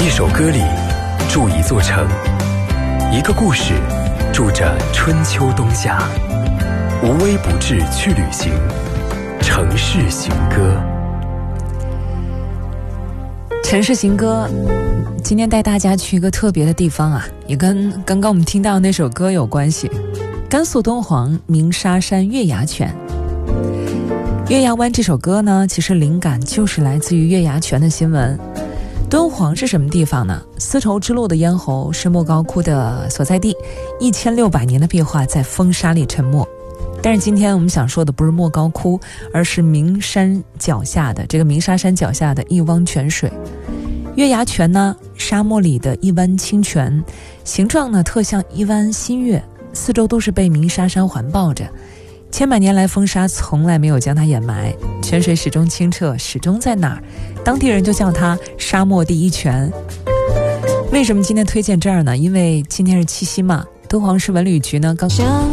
一首歌里住一座城，一个故事住着春秋冬夏，无微不至去旅行，城市行歌。 城市行歌，今天带大家去一个特别的地方啊，也跟刚刚我们听到的那首歌有关系。甘肃敦煌鸣沙山月牙泉。月牙湾这首歌呢，其实灵感就是来自于月牙泉的新闻。敦煌是什么地方呢？丝绸之路的咽喉是莫高窟的所在地，1600年的壁画在风沙里沉没。但是今天我们想说的不是莫高窟，而是鸣沙山脚下的一汪泉水。月牙泉呢，沙漠里的一湾清泉，形状呢特像一湾新月，四周都是被鸣沙山环抱着，千百年来风沙从来没有将它掩埋，泉水始终清澈，始终在那儿，当地人就叫它沙漠第一泉。为什么今天推荐这儿呢？因为今天是七夕嘛，敦煌市文旅局呢刚